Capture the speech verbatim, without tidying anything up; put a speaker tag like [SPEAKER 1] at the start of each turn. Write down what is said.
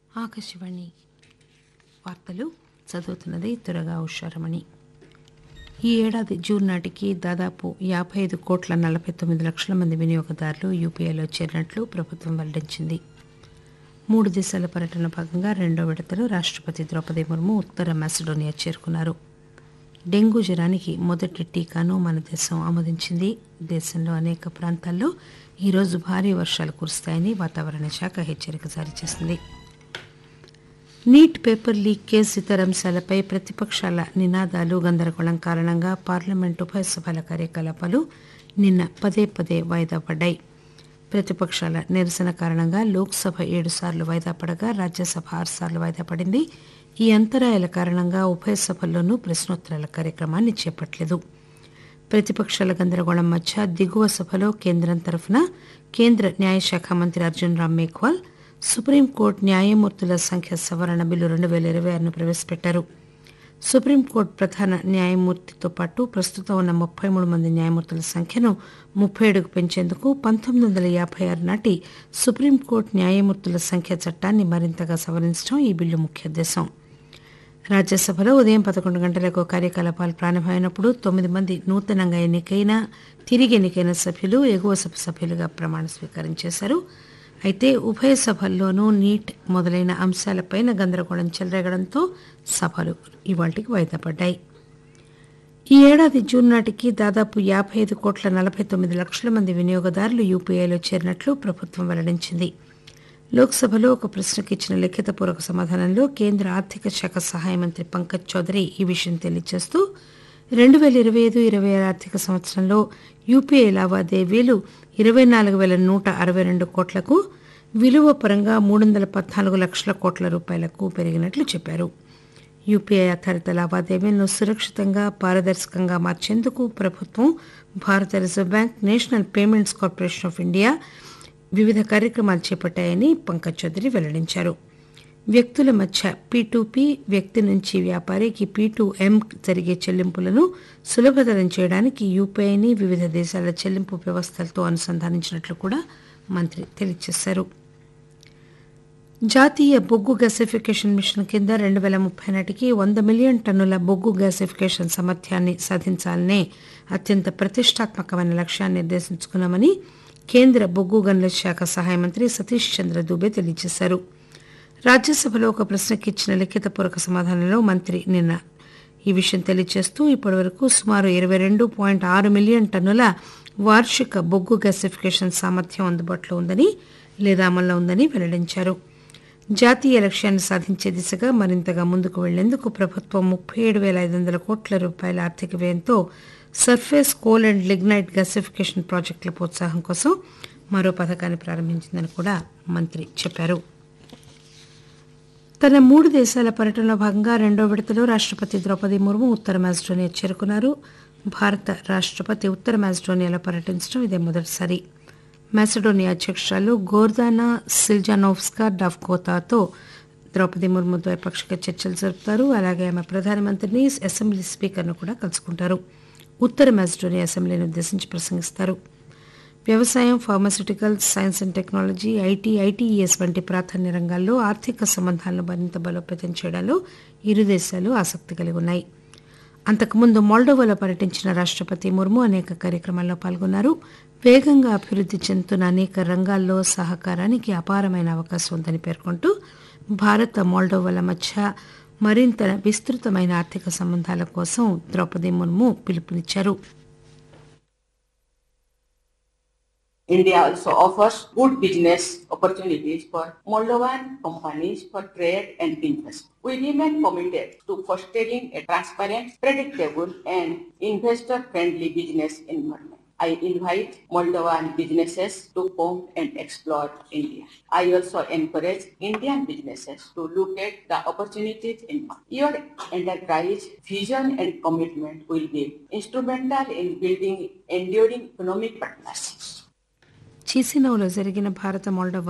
[SPEAKER 1] ఆకాశవాణి వార్తలు చదువుతున్నది తురగా ఉషారమణి. ఈ ఏడాది జూన్ నాటికి దాదాపు యాభై ఐదు కోట్ల నలభై తొమ్మిది లక్షల మంది వినియోగదారులు యూపీఐలో చేరినట్లు ప్రభుత్వం వెల్లడించింది. మూడు దేశాల పర్యటనలో భాగంగా రెండో విడతలో రాష్టపతి ద్రౌపది ముర్ము ఉత్తర మాసిడోనియా చేరుకున్నారు. డెంగూ జ్వరానికి మొదటి టీకాను మన దేశం ఆమోదించింది. దేశంలో అనేక ప్రాంతాల్లో ఈరోజు భారీ వర్షాలు కురుస్తాయని వాతావరణ శాఖ హెచ్చరిక జారీ చేసింది. నీట్ పేపర్ లీక్ కేసు ఇతర అంశాలపై ప్రతిపక్షాల నినాదాలు గందరగోళం కారణంగా పార్లమెంటు ఉభయ సభల కార్యకలాపాలు నిన్న పదే పదే వాయిదా పడ్డాయి. ప్రతిపక్షాల నిరసన కారణంగా లోక్సభ ఏడు సార్లు వాయిదా పడగా రాజ్యసభ ఆరు సార్లు వాయిదా పడింది. ఈ అంతరాయాల కారణంగా ఉభయ సభల్లోనూ ప్రశ్నోత్తరాల కార్యక్రమాన్ని చేపట్టలేదు. ప్రతిపక్షాల గందరగోళం మధ్య దిగువ సభలో కేంద్రం తరఫున కేంద్ర న్యాయశాఖ మంత్రి అర్జున్ రామ్ మేఘ్వాల్ సుప్రీంకోర్టు న్యాయమూర్తుల సంఖ్య సవరణ బిల్లు రెండు పేల ఇరవై ఆరును ప్రవేశపెట్టారు. సుప్రీంకోర్టు ప్రధాన న్యాయమూర్తితో పాటు ప్రస్తుతం ఉన్న ముప్పై మూడు మంది న్యాయమూర్తుల సంఖ్యను ముప్పై ఏడుకు పెంచేందుకు పంతొమ్మిది వందల యాభై ఆరు నాటి సుప్రీంకోర్టు న్యాయమూర్తుల సంఖ్య చట్టాన్ని మరింతగా సవరించడం ఈ బిల్లు ముఖ్య ఉద్దేశం. రాజ్యసభలో ఉదయం పదకొండు గంటలకు కార్యకలాపాలు ప్రారంభమైనప్పుడు తొమ్మిది మంది నూతనంగా ఎన్నికైన తిరిగి ఎన్నికైన సభ్యులు ఎగువ సభ సభ్యులుగా ప్రమాణ స్వీకారం చేశారు. అయితే ఉభయ సభల్లోనూ నీట్ మొదలైన అంశాలపై గందరగోళం చెలరేగడంతో సభలు ఇవాళకి వాయిదా పడ్డాయి. ఈ ఏడాది జూన్ నాటికి దాదాపు యాభై ఐదు కోట్ల నలభై తొమ్మిది లక్షల మంది వినియోగదారులు యూపీఐలో చేరినట్లు ప్రభుత్వం వెల్లడించింది. లోక్సభలో ఒక ప్రశ్నకు ఇచ్చిన లిఖితపూర్వక సమాధానంలో కేంద్ర ఆర్థిక శాఖ సహాయ మంత్రి పంకజ్ చౌదరి ఈ విషయం తెలియజేస్తూ రెండు పేల ఇరవై ఐదు ఇరవై ఆరు ఆర్థిక సంవత్సరంలో యూపీఐ లావాదేవీలు ఇరవై నాలుగు పేల నూట అరవై రెండు కోట్లకు విలువ పరంగా మూడు వందల పద్నాలుగు లక్షల కోట్ల రూపాయలకు పెరిగినట్లు చెప్పారు. యూపీఐ ఆధారిత లావాదేవీలను సురక్షితంగా పారదర్శకంగా మార్చేందుకు ప్రభుత్వం, భారత reserve bank, national payments corporation of India వివిధ కార్యక్రమాలు చేపట్టాయని పంకజ్ చౌదరి వెల్లడించారు. వ్యక్తుల మధ్య పీ టు పీ, వ్యక్తి నుంచి వ్యాపారికి పీ టు ఎం జరిగే చెల్లింపులను సులభతరం చేయడానికి యూపీఐని వివిధ దేశాల చెల్లింపు వ్యవస్థలతో అనుసంధానించినట్లు కూడా మంత్రి తెలియజేశారు. జాతీయ బొగ్గు గ్యాసిఫికేషన్ మిషన్ కింద రెండు పేల ముప్పై నాటికి వంద మిలియన్ టన్నుల బొగ్గు గ్యాసిఫికేషన్ సామర్థ్యాన్ని సాధించాలనే అత్యంత ప్రతిష్టాత్మకమైన లక్ష్యాన్ని నిర్దేశించుకున్నామని కేంద్ర బొగ్గు గనుల శాఖ సహాయ మంత్రి సతీష్ చంద్ర దూబే తెలియజేశారు. రాజ్యసభలో ఒక ప్రశ్నకి ఇచ్చిన లిఖితపూర్వక సమాధానంలో మంత్రి నిన్న ఈ విషయం తెలియజేస్తూ ఇప్పటి వరకు సుమారు ఇరవై రెండు పాయింట్ ఆరు మిలియన్ టన్నుల వార్షిక బొగ్గు గ్యాసిఫికేషన్ సామర్థ్యం అందుబాటులో ఉందని లేదా అమల్లో ఉందని వెల్లడించారు. జాతీయ లక్ష్యాన్ని సాధించే దిశగా మరింతగా ముందుకు వెళ్లేందుకు ప్రభుత్వం ముప్పై ఏడు పేల ఐదు వందల కోట్ల రూపాయల ఆర్థిక వ్యయంతో surface coal and lignite gasification ప్రాజెక్టుల ప్రోత్సాహం కోసం మరో పథకాన్ని ప్రారంభించిందని కూడా మంత్రి చెప్పారు. తన మూడు దేశాల పర్యటనలో భాగంగా రెండో విడతలో రాష్టపతి ద్రౌపది ముర్ము ఉత్తర మాసిడోనియా చేరుకున్నారు. భారత రాష్టపతి ఉత్తర మాసిడోనియాలో పర్యటించడం ఇదే మొదటిసారి. మాసిడోనియా అధ్యక్షురాలు గోర్దానా సిల్జానోవ్స్కా డావ్కోతాతో ద్రౌపది ముర్ము ద్వైపాక్షిక చర్చలు జరుపుతారు. అలాగే ఆమె ప్రధానమంత్రిని, అసెంబ్లీ స్పీకర్ను కూడా కలుసుకుంటారు. ఉత్తర మాసిడోనియా అసెంబ్లీని ఉద్దేశించి ప్రసంగిస్తారు. వ్యవసాయం, pharmaceuticals, science and technology, IT, ITES వంటి ప్రాధాన్య రంగాల్లో ఆర్థిక సంబంధాలను మరింత బలోపేతం చేయడంలో ఇరు దేశాలు ఆసక్తి కలిగి ఉన్నాయి. అంతకుముందు మోల్డోవాలో పర్యటించిన రాష్టపతి ముర్ము అనేక కార్యక్రమాల్లో పాల్గొన్నారు. వేగంగా అభివృద్ధి చెందుతున్న అనేక రంగాల్లో సహకారానికి అపారమైన అవకాశం ఉందని పేర్కొంటూ భారత మోల్డోవాల మధ్య మరింత విస్తృతమైన ఆర్థిక సంబంధాల కోసం ద్రౌపది ముర్ము పిలుపునిచ్చారు.
[SPEAKER 2] India also offers good business opportunities for Moldovan companies for trade and investment. We remain committed to fostering a transparent, predictable and investor-friendly business environment. I invite Moldovan businesses to come and explore India. I also encourage Indian businesses to look at the opportunities in market. Your enterprise vision and commitment will be instrumental in building enduring economic partnerships.
[SPEAKER 1] చిసినౌలో జరిగిన భారత Moldova